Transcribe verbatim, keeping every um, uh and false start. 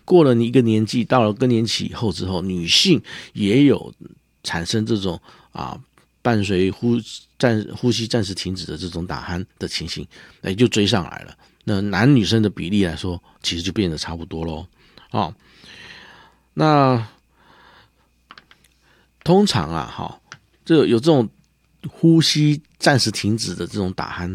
过了一个年纪，到了更年期以后之后，女性也有产生这种啊伴随呼暂呼吸暂时停止的这种打鼾的情形，也就追上来了。那男女生的比例来说，其实就变得差不多咯。哦，那通常啊，哈、哦，这有这种呼吸暂时停止的这种打鼾